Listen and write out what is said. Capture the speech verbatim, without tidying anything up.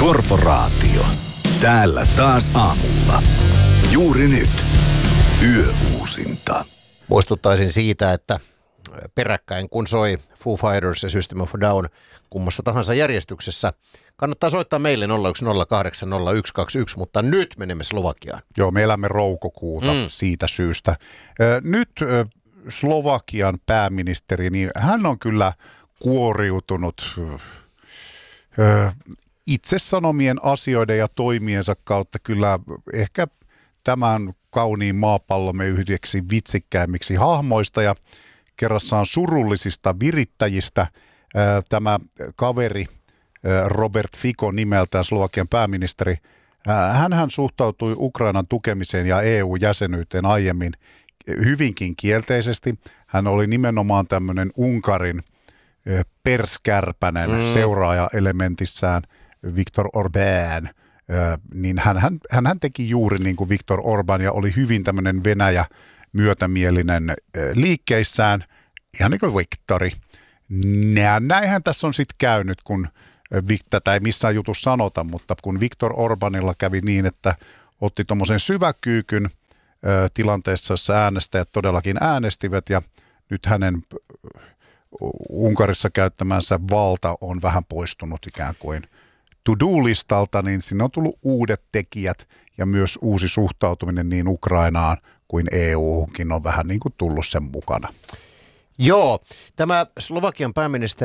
Korporaatio. Täällä taas aamulla. Juuri nyt. Yöuusinta. Muistuttaisin siitä, että peräkkäin kun soi Foo Fighters ja System of a Down kummassa tahansa järjestyksessä, kannattaa soittaa meille nolla yksi nolla kahdeksan nolla yksi kaksi yksi, mutta nyt menemme Slovakiaan. Joo, me elämme roukokuuta mm. siitä syystä. Nyt Slovakian pääministeri, niin hän on kyllä kuoriutunut itse sanomien asioiden ja toimiensa kautta kyllä ehkä tämän kauniin maapallomme yhdeksi vitsikkäimmiksi hahmoista ja kerrassaan surullisista virittäjistä. Tämä kaveri Robert Fico nimeltään, Slovakian pääministeri, hänhän suhtautui Ukrainan tukemiseen ja E U-jäsenyyteen aiemmin hyvinkin kielteisesti. Hän oli nimenomaan tämmöinen Unkarin perskärpänen mm. seuraaja elementissään Viktor Orbán. Niin hän, hän, hän teki juuri niin kuin Viktor Orbán ja oli hyvin tämmöinen Venäjä myötämielinen liikkeissään, ihan niin kuin Viktori. Näinhän tässä on sitten käynyt, kun tätä ei missään jutussa sanota, mutta kun Viktor Orbánilla kävi niin, että otti tuommoisen syväkyykyn tilanteessa, jossa äänestäjät todellakin äänestivät ja nyt hänen Unkarissa käyttämänsä valta on vähän poistunut ikään kuin to-do-listalta, niin sinne on tullut uudet tekijät ja myös uusi suhtautuminen niin Ukrainaan kuin E U:hunkin on vähän niin kuin tullut sen mukana. Joo, tämä Slovakian pääministeri